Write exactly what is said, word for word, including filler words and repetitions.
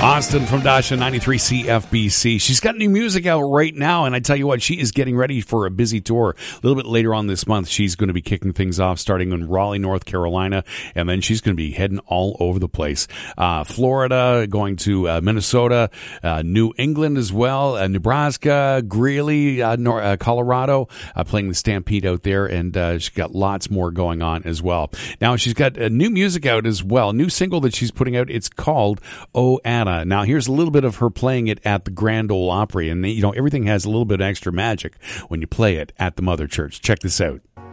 Austin from Dasha, ninety-three C F B C. She's got new music out right now, and I tell you what, she is getting ready for a busy tour. A little bit later on this month, she's going to be kicking things off, starting in Raleigh, North Carolina, and then she's going to be heading all over the place. Uh, Florida, going to uh, Minnesota, uh, New England as well, uh, Nebraska, Greeley, uh, Nor- uh, Colorado, uh, playing the Stampede out there, and uh, she's got lots more going on as well. Now, she's got uh, new music out as well, new single that she's putting out. It's called Oh Anna. Now, here's a little bit of her playing it at the Grand Ole Opry, and you know everything has a little bit of extra magic when you play it at the Mother Church. Check this out.